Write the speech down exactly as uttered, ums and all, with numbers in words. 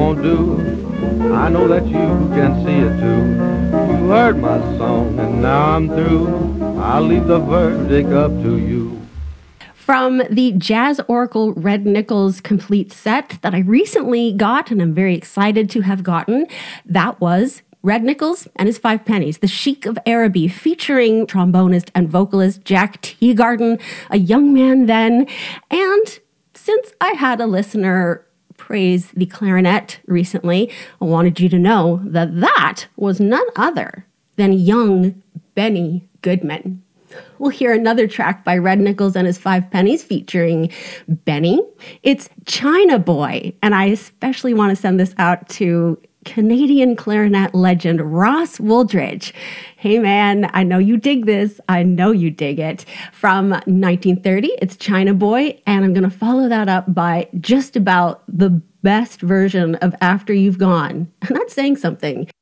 won't do. I know that you can see it too. You heard my song and now I'm through. I'll leave the verdict up to you. From the Jazz Oracle Red Nichols complete set that I recently got and I'm very excited to have gotten, that was Red Nichols and his Five Pennies, The Sheik of Araby, featuring trombonist and vocalist Jack Teagarden, a young man then. And since I had a listener praise the clarinet recently, I wanted you to know that that was none other than young Benny Goodman. We'll hear another track by Red Nichols and his Five Pennies featuring Benny. It's China Boy, and I especially want to send this out to Canadian clarinet legend Ross Wooldridge. Hey man, I know you dig this. I know you dig it. From nineteen thirty, it's China Boy, and I'm going to follow that up by just about the best version of After You've Gone. And that's saying something.